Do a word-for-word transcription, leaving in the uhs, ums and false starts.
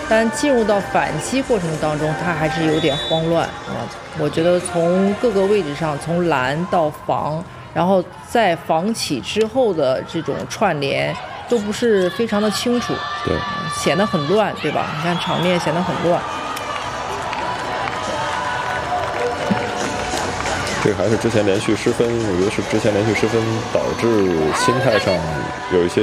但进入到反击过程当中，他还是有点慌乱啊。我觉得从各个位置上，从拦到防，然后在防起之后的这种串联，都不是非常的清楚， 对， 显得很乱，对吧？你看场面显得很乱。 这个还是之前连续失分，我觉得是之前连续失分导致心态上有一些